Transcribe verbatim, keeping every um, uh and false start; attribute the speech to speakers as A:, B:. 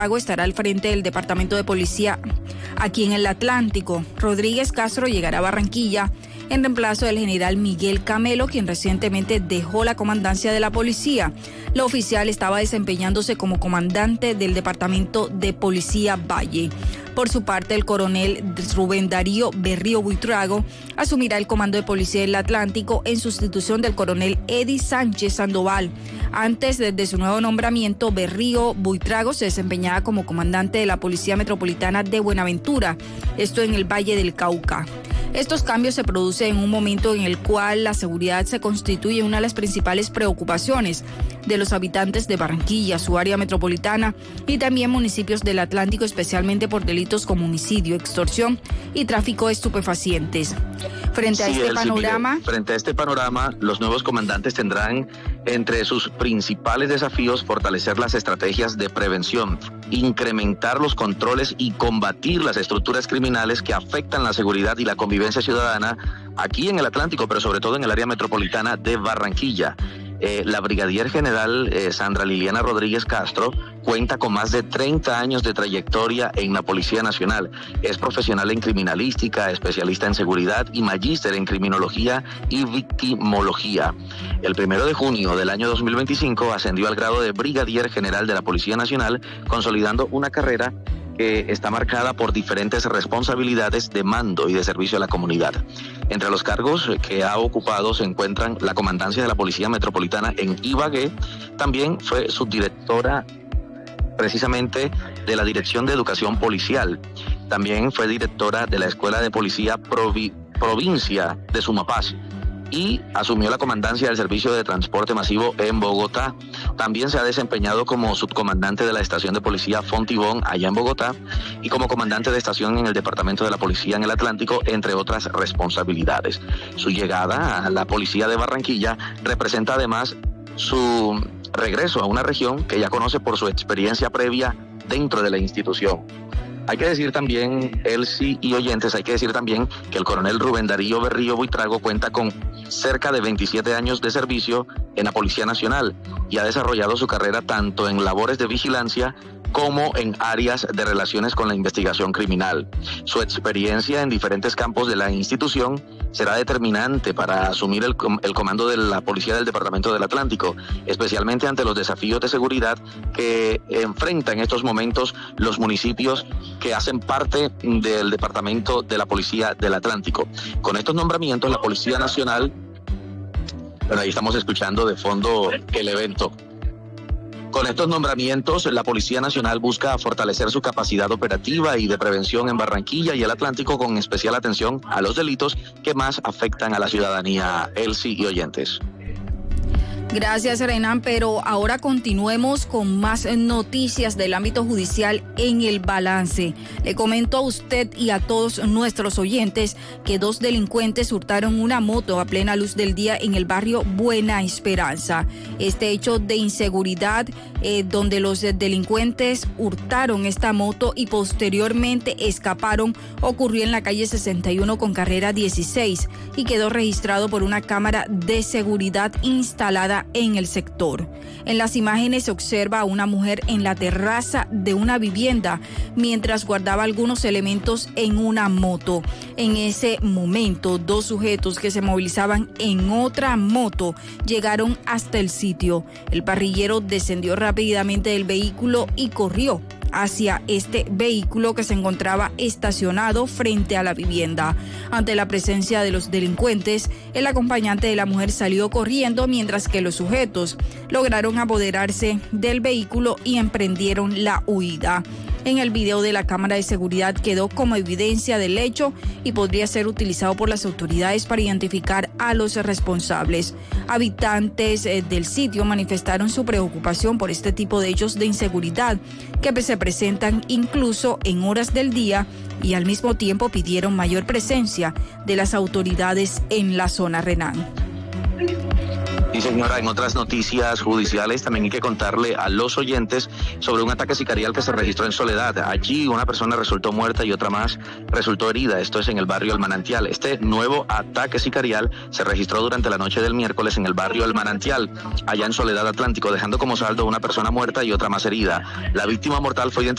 A: estará al frente del Departamento de Policía aquí en el Atlántico. Rodríguez Castro llegará a Barranquilla en reemplazo del general Miguel Camelo, quien recientemente dejó la comandancia de la policía. La oficial estaba desempeñándose como comandante del Departamento de Policía Valle. Por su parte, el coronel Rubén Darío Berrío Buitrago asumirá el comando de policía del Atlántico en sustitución del coronel Eddie Sánchez Sandoval. Antes de su nuevo nombramiento, Berrío Buitrago se desempeñaba como comandante de la Policía Metropolitana de Buenaventura, esto en el Valle del Cauca. Estos cambios se producen en un momento en el cual la seguridad se constituye una de las principales preocupaciones de los habitantes de Barranquilla, su área metropolitana y también municipios del Atlántico, especialmente por delitos como homicidio, extorsión y tráfico de estupefacientes. Frente a
B: sí,
A: este
B: Elsie,
A: panorama...
B: mire, frente a este panorama, los nuevos comandantes tendrán entre sus principales desafíos fortalecer las estrategias de prevención, incrementar los controles y combatir las estructuras criminales que afectan la seguridad y la convivencia ciudadana aquí en el Atlántico, pero sobre todo en el área metropolitana de Barranquilla. Eh, la brigadier general eh, Sandra Liliana Rodríguez Castro cuenta con más de treinta años de trayectoria en la Policía Nacional. Es profesional en criminalística, especialista en seguridad y magíster en criminología y victimología. El primero de junio del año dos mil veinticinco ascendió al grado de brigadier general de la Policía Nacional, consolidando una carrera que está marcada por diferentes responsabilidades de mando y de servicio a la comunidad. Entre los cargos que ha ocupado se encuentran la comandancia de la Policía Metropolitana en Ibagué. También fue subdirectora precisamente de la Dirección de Educación Policial. También fue directora de la Escuela de Policía Provi- Provincia de Sumapaz y asumió la comandancia del Servicio de Transporte Masivo en Bogotá. También se ha desempeñado como subcomandante de la Estación de Policía Fontibón, allá en Bogotá, y como comandante de estación en el Departamento de la Policía en el Atlántico, entre otras responsabilidades. Su llegada a la Policía de Barranquilla representa además su regreso a una región que ya conoce por su experiencia previa dentro de la institución. Hay que decir también, Elsie y oyentes, hay que decir también que el coronel Rubén Darío Berrío Buitrago cuenta con cerca de veintisiete años de servicio en la Policía Nacional y ha desarrollado su carrera tanto en labores de vigilancia como en áreas de relaciones con la investigación criminal. Su experiencia en diferentes campos de la institución será determinante para asumir el, com- el comando de la Policía del Departamento del Atlántico, especialmente ante los desafíos de seguridad que enfrentan en estos momentos los municipios que hacen parte del Departamento de la Policía del Atlántico. Con estos nombramientos, la Policía Nacional, bueno, ahí estamos escuchando de fondo el evento. Con estos nombramientos, la Policía Nacional busca fortalecer su capacidad operativa y de prevención en Barranquilla y el Atlántico, con especial atención a los delitos que más afectan a la ciudadanía. Elsie y oyentes.
A: Gracias, Renan, pero ahora continuemos con más noticias del ámbito judicial en el balance. Le comento a usted y a todos nuestros oyentes que dos delincuentes hurtaron una moto a plena luz del día en el barrio Buena Esperanza. Este hecho de inseguridad, eh, donde los delincuentes hurtaron esta moto y posteriormente escaparon, ocurrió en la calle sesenta y uno con carrera dieciséis y quedó registrado por una cámara de seguridad instalada en el sector. En las imágenes se observa a una mujer en la terraza de una vivienda mientras guardaba algunos elementos en una moto. En ese momento, dos sujetos que se movilizaban en otra moto llegaron hasta el sitio. El parrillero descendió rápidamente del vehículo y corrió hacia este vehículo que se encontraba estacionado frente a la vivienda. Ante la presencia de los delincuentes, el acompañante de la mujer salió corriendo mientras que los sujetos lograron apoderarse del vehículo y emprendieron la huida. En el video de la cámara de seguridad quedó como evidencia del hecho y podría ser utilizado por las autoridades para identificar a los responsables. Habitantes eh, del sitio manifestaron su preocupación por este tipo de hechos de inseguridad que se presentan incluso en horas del día y al mismo tiempo pidieron mayor presencia de las autoridades en la zona, Renan.
B: Y Sí, señora, en otras noticias judiciales también hay que contarle a los oyentes sobre un ataque sicarial que se registró en Soledad. Allí una persona resultó muerta y otra más resultó herida. Esto es en el barrio El Manantial. Este nuevo ataque sicarial se registró durante la noche del miércoles en el barrio El Manantial, allá en Soledad Atlántico, dejando como saldo una persona muerta y otra más herida. La víctima mortal fue identificada